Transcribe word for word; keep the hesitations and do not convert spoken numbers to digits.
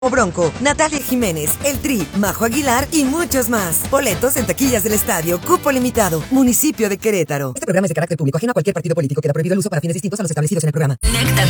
Bronco, Natalia Jiménez, El Tri, Majo Aguilar y muchos más. Boletos en taquillas del estadio, cupo limitado, municipio de Querétaro. Este programa es de carácter público, ajeno a cualquier partido político. Queda prohibido el uso para fines distintos a los establecidos en el programa. Néctar